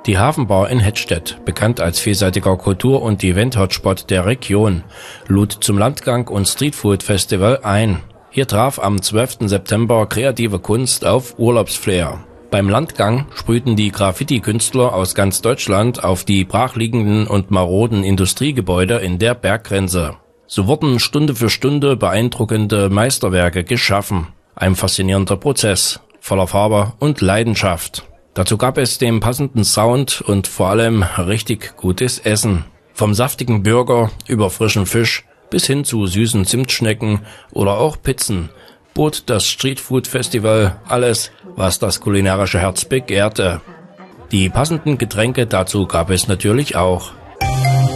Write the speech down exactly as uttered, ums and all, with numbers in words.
Die Hafenbar in Hettstedt, bekannt als vielseitiger Kultur- und Event-Hotspot der Region, lud zum Landgang und Streetfood-Festival ein. Hier traf am zwölften September kreative Kunst auf Urlaubsflair. Beim Landgang sprühten die Graffiti-Künstler aus ganz Deutschland auf die brachliegenden und maroden Industriegebäude in der Berggrenze. So wurden Stunde für Stunde beeindruckende Meisterwerke geschaffen. Ein faszinierender Prozess, voller Farbe und Leidenschaft. Dazu gab es den passenden Sound und vor allem richtig gutes Essen. Vom saftigen Burger über frischen Fisch bis hin zu süßen Zimtschnecken oder auch Pizzen bot das Streetfood-Festival alles, was das kulinarische Herz begehrte. Die passenden Getränke dazu gab es natürlich auch.